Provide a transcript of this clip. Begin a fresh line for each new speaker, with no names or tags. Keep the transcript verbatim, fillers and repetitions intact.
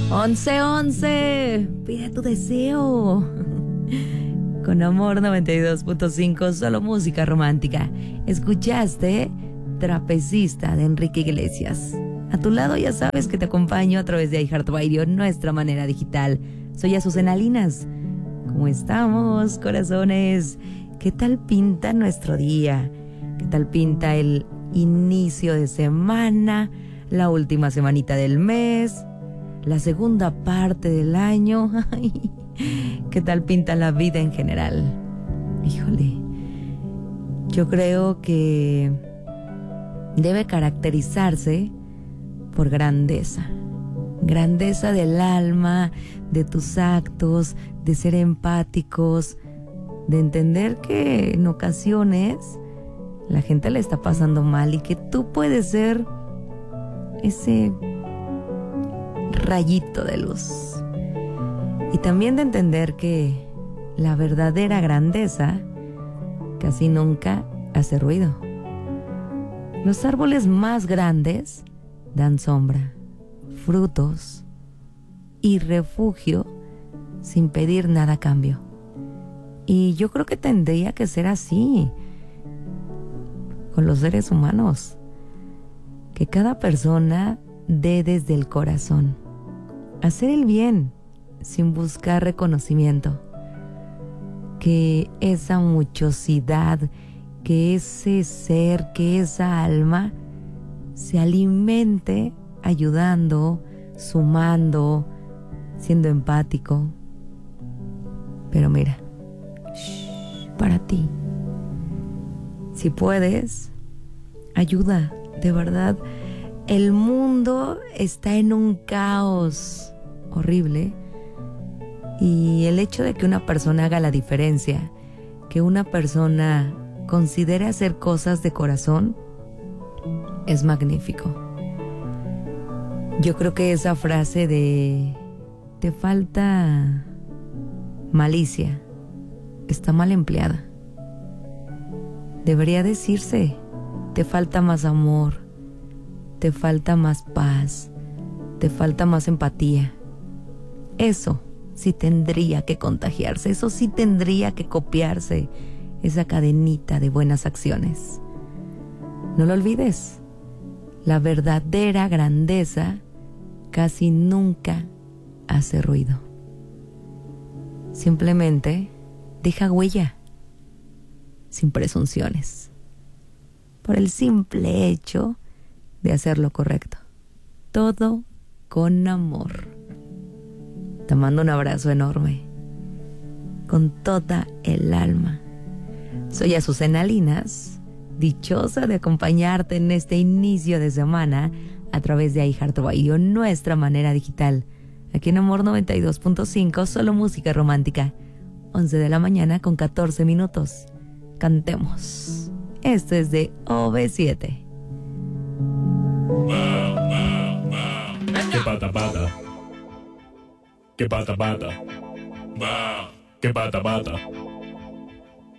once once, pide tu deseo. Con Amor noventa y dos punto cinco, solo música romántica. Escuchaste Trapecista de Enrique Iglesias. A tu lado ya sabes que te acompaño a través de iHeartRadio, nuestra manera digital. Soy Azucena Linas. ¿Cómo estamos, corazones? ¿Qué tal pinta nuestro día? ¿Qué tal pinta el inicio de semana? La última semanita del mes, la segunda parte del año. ¿Qué tal pinta la vida en general? Híjole, yo creo que debe caracterizarse por grandeza. Grandeza del alma, de tus actos, de ser empáticos, de entender que en ocasiones la gente le está pasando mal y que tú puedes ser ese rayito de luz. Y también de entender que la verdadera grandeza casi nunca hace ruido. Los árboles más grandes dan sombra, frutos y refugio sin pedir nada a cambio. Y yo creo que tendría que ser así con los seres humanos. Que cada persona dé desde el corazón. Hacer el bien sin buscar reconocimiento. Que esa muchosidad, que ese ser, que esa alma se alimente ayudando, sumando, siendo empático. Pero mira, shh, para ti, si puedes, ayuda, de verdad. El mundo está en un caos horrible y el hecho de que una persona haga la diferencia, que una persona considere hacer cosas de corazón, es magnífico. Yo creo que esa frase de te falta malicia está mal empleada. Debería decirse, te falta más amor, te falta más paz, te falta más empatía. Eso sí tendría que contagiarse, eso sí tendría que copiarse, esa cadenita de buenas acciones. No lo olvides, la verdadera grandeza casi nunca hace ruido. Simplemente deja huella, sin presunciones, por el simple hecho de hacer lo correcto. Todo con amor. Te mando un abrazo enorme, con toda el alma. Soy Azucena Linas, dichosa de acompañarte en este inicio de semana a través de iHeartRadio, nuestra manera digital. Aquí en Amor noventa y dos punto cinco, solo música romántica. once de la mañana con catorce minutos. Cantemos. Esto es de O V siete.
Que pata pata. Que pata pata. Que pata pata.